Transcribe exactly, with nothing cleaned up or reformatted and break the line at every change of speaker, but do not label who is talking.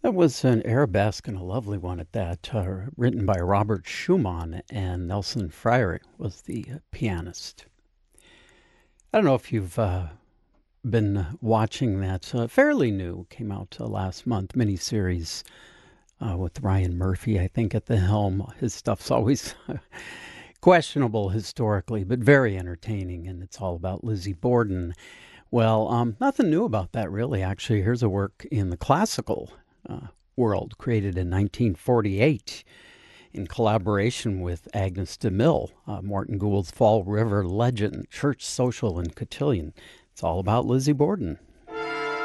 That was an arabesque and a lovely one at that, uh, written by Robert Schumann, and Nelson Freyre was the uh, pianist. I don't know if you've uh, been watching that uh, fairly new, came out uh, last month, miniseries uh, with Ryan Murphy, I think, at the helm. His stuff's always questionable historically, but very entertaining, and it's all about Lizzie Borden. Well, um, nothing new about that, really. Actually, here's a work in the classical uh, world, created in nineteen forty-eight in collaboration with Agnes de Mille, uh, Morton Gould's Fall River Legend, Church, Social, and Cotillion. It's all about Lizzie Borden.